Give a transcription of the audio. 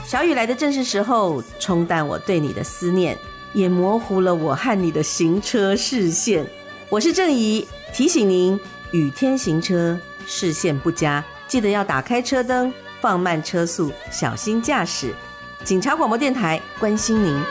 小雨来的正是时候，冲淡我对你的思念，也模糊了我和你的行车视线。我是郑怡，提醒您雨天行车视线不佳，记得要打开车灯，放慢车速，小心驾驶。警察广播电台关心您。